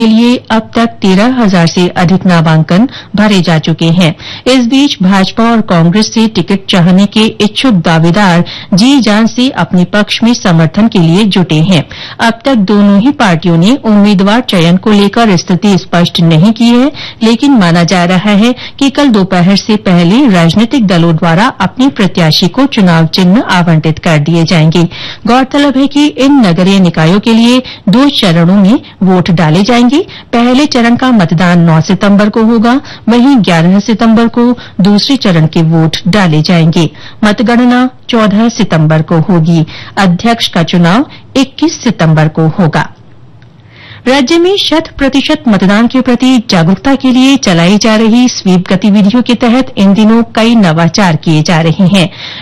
के लिए अब तक 13,000 से अधिक नामांकन भरे जा चुके हैं। इस बीच भाजपा और कांग्रेस से टिकट चाहने के इच्छुक दावेदार जी जान से अपने पक्ष में समर्थन के लिए जुटे हैं। अब तक दोनों ही पार्टियों ने उम्मीदवार चयन को लेकर स्थिति स्पष्ट नहीं की है, लेकिन माना जा रहा है कि कल दोपहर से पहले राजनीतिक दलों द्वारा अपने प्रत्याशी को चुनाव चिन्ह आवंटित कर दिए जाएंगे। गौरतलब है कि इन नगरीय निकायों के लिए 2 चरणों में वोट डाले जाएंगे। पहले चरण का मतदान 9 सितंबर को होगा, वहीं 11 सितंबर को दूसरे चरण के वोट डाले जाएंगे। मतगणना 14 सितंबर को होगी। अध्यक्ष का चुनाव 21 सितंबर को होगा। राज्य में 100% मतदान के प्रति जागरूकता के लिए चलाई जा रही स्वीप गतिविधियों के तहत इन दिनों कई नवाचार किए जा रहे हैं।